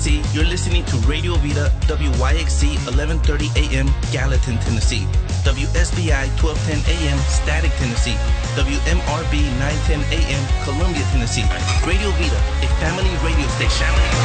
Tennessee, you're listening to Radio Vida, WYXC 1130 AM, Gallatin, Tennessee. WSBI 1210 AM, Static, Tennessee. WMRB 910 AM, Columbia, Tennessee. Radio Vida, a family radio station.